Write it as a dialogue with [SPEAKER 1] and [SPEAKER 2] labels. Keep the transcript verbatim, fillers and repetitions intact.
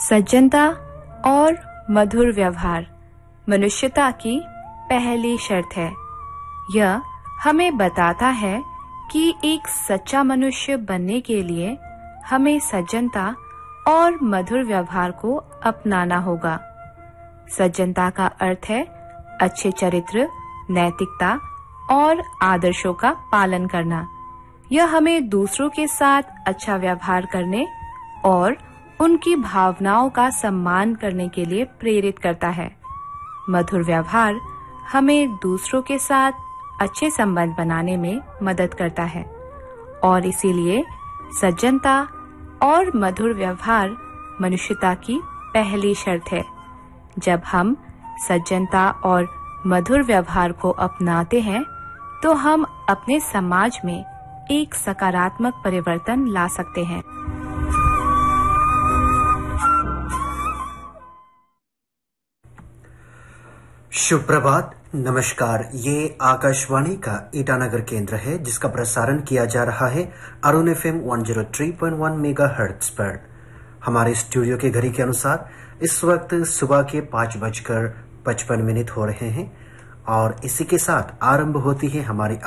[SPEAKER 1] सज्जनता और मधुर व्यवहार मनुष्यता की पहली शर्त है। यह हमें बताता है कि एक सच्चा मनुष्य बनने के लिए हमें सज्जनता और मधुर व्यवहार को अपनाना होगा। सज्जनता का अर्थ है अच्छे चरित्र, नैतिकता और आदर्शों का पालन करना। यह हमें दूसरों के साथ अच्छा व्यवहार करने और उनकी भावनाओं का सम्मान करने के लिए प्रेरित करता है। मधुर व्यवहार हमें दूसरों के साथ अच्छे संबंध बनाने में मदद करता है और इसीलिए सज्जनता और मधुर व्यवहार मनुष्यता की पहली शर्त है। जब हम सज्जनता और मधुर व्यवहार को अपनाते हैं तो हम अपने समाज में एक सकारात्मक परिवर्तन ला सकते हैं।
[SPEAKER 2] शुभ प्रभात, नमस्कार। ये आकाशवाणी का ईटानगर केंद्र है जिसका प्रसारण किया जा रहा है अरुण एफएम एक सौ तीन पॉइंट एक मेगाहर्ट्ज पर। हमारे स्टूडियो के घड़ी के अनुसार इस वक्त सुबह के पाँच बजकर पचपन मिनट हो रहे हैं और इसी के साथ आरंभ होती है हमारी